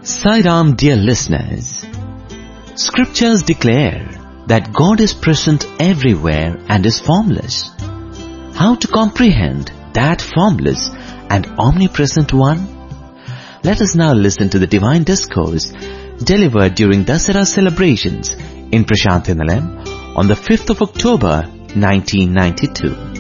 Sai Ram, dear listeners, Scriptures declare that God is present everywhere and is formless. How to comprehend that formless and omnipresent one? Let us now listen to the divine discourse delivered during Dasara celebrations in Prasanthi Nilayam on the 5th of October 1992.